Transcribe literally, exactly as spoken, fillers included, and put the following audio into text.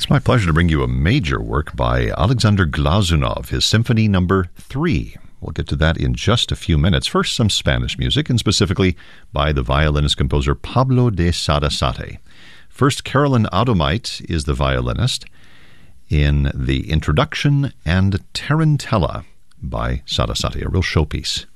It's my pleasure to bring you a major work by Alexander Glazunov, his Symphony Number three. We'll get to that in just a few minutes. First, some Spanish music, and specifically by the violinist-composer Pablo de Sarasate. First, Carolyn Audomite is the violinist in the introduction and Tarantella by Sarasate, a real showpiece.